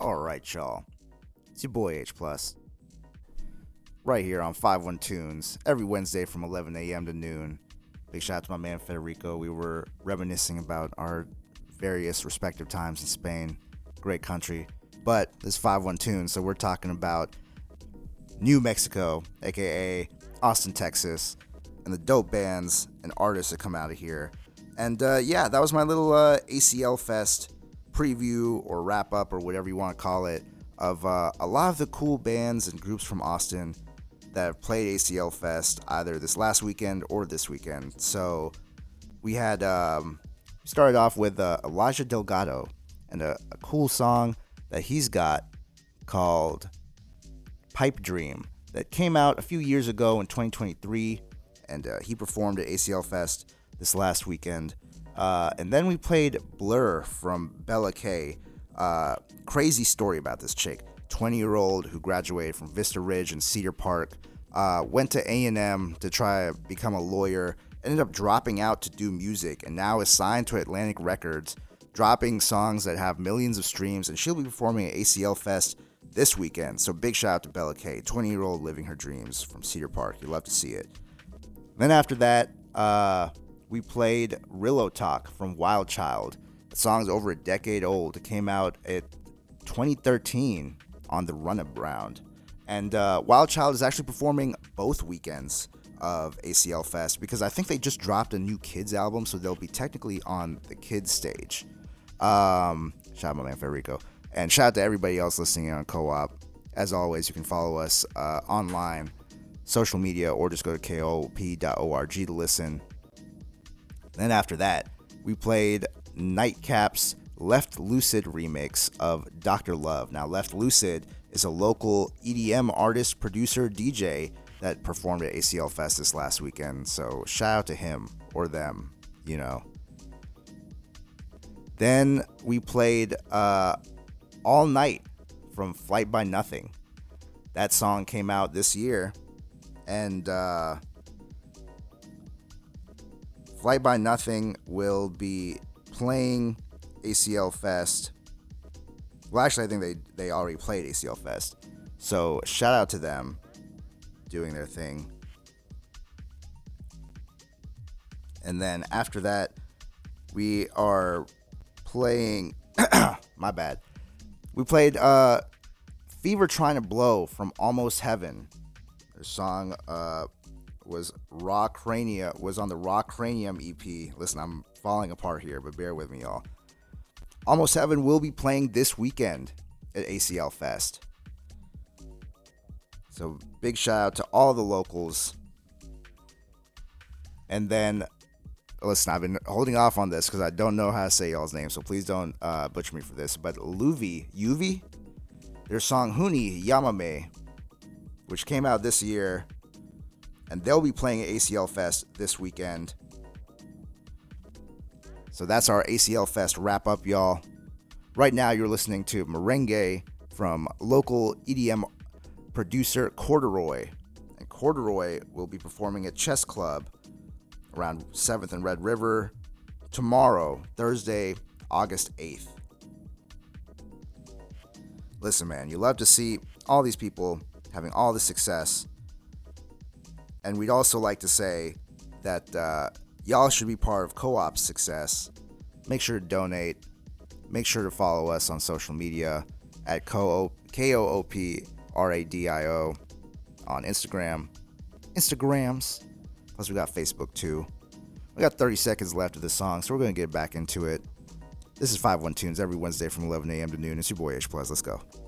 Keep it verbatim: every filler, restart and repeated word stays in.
All right, y'all. It's your boy H Plus. Right here on five one Tunes, every Wednesday from eleven a.m. to noon. Big shout out to my man Federico. We were reminiscing about our various respective times in Spain. Great country. But this is five one Tunes, so we're talking about New Mexico, aka Austin, Texas, and the dope bands and artists that come out of here. And uh, yeah, that was my little uh, A C L Fest preview or wrap up or whatever you want to call it of uh, a lot of the cool bands and groups from Austin that have played A C L Fest either this last weekend or this weekend. So we had um, started off with uh, Elijah Delgado and a, a cool song that he's got called Pipe Dream that came out a few years ago in twenty twenty-three, and uh, he performed at A C L Fest this last weekend. Uh, and then we played Blur from Bella K. Uh, crazy story about this chick. twenty-year-old who graduated from Vista Ridge in Cedar Park, uh, went to A and M to try to become a lawyer, ended up dropping out to do music, and now is signed to Atlantic Records, dropping songs that have millions of streams, and she'll be performing at A C L Fest this weekend. So big shout out to Bella K, twenty-year-old living her dreams from Cedar Park. You'd love to see it. Then after that, uh, we played Rillo Talk from Wild Child. The song's over a decade old. It came out at twenty thirteen on the Run-Up Round. And uh, Wild Child is actually performing both weekends of A C L Fest because I think they just dropped a new kids album, so they'll be technically on the kids stage. Um, shout out my man Federico. And shout out to everybody else listening on Co-op. As always, you can follow us uh, online, social media, or just go to K O P dot org to listen. Then after that, we played Nightcap's Left Lucid remix of Doctor Love. Now, Left Lucid is a local E D M artist, producer, D J that performed at A C L Fest this last weekend. So shout out to him or them, you know. Then we played uh, All Night from Flight by Nothing. That song came out this year. And uh, Flight by Nothing will be playing A C L Fest. Well, actually, I think they, they already played A C L Fest. So shout out to them doing their thing. And then after that, we are playing... my bad. We played uh, Fever Trying to Blow from Almost Heaven. Their song uh, was Raw Crania, was on the Raw Cranium E P. Listen, I'm falling apart here, but bear with me, y'all. Almost Heaven will be playing this weekend at A C L Fest. So big shout out to all the locals. And then, listen, I've been holding off on this because I don't know how to say y'all's name, so please don't uh, butcher me for this. But Luvi, Yuvi, their song Huni Yamame, which came out this year, and they'll be playing at A C L Fest this weekend. So that's our A C L Fest wrap up, y'all. Right now, you're listening to Merengue from local E D M producer Corduroy. And Corduroy will be performing at Chess Club around seventh and Red River tomorrow, Thursday, August eighth. Listen, man, you love to see all these people having all the success. And we'd also like to say that uh, y'all should be part of Co-op's success. Make sure to donate. Make sure to follow us on social media at K O O P R A D I O on Instagram. Instagrams. Plus, we got Facebook, too. We got thirty seconds left of this song, so we're going to get back into it. This is five one Tunes every Wednesday from eleven a.m. to noon. It's your boy H Plus. Let's go.